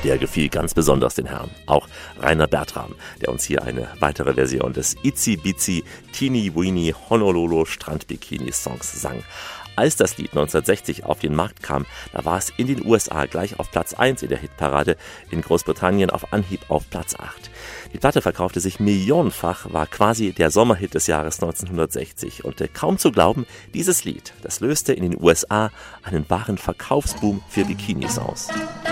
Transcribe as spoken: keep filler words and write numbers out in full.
Der gefiel ganz besonders den Herren. Auch Rainer Bertram, der uns hier eine weitere Version des Itsy Bitsy Teeny Weeny Honolulu Strandbikini Songs sang. Als das Lied neunzehnhundertsechzig auf den Markt kam, da war es in den U S A gleich auf Platz eins in der Hitparade, in Großbritannien auf Anhieb auf Platz acht. Die Platte verkaufte sich millionenfach, war quasi der Sommerhit des Jahres neunzehnhundertsechzig und äh, kaum zu glauben, dieses Lied, das löste in den U S A einen wahren Verkaufsboom für Bikinis aus.